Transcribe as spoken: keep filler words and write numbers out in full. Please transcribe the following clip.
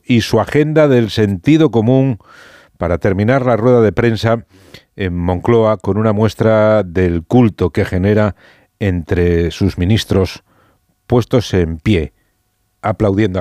y su agenda del sentido común para terminar la rueda de prensa en Moncloa con una muestra del culto que genera entre sus ministros puestos en pie, aplaudiendo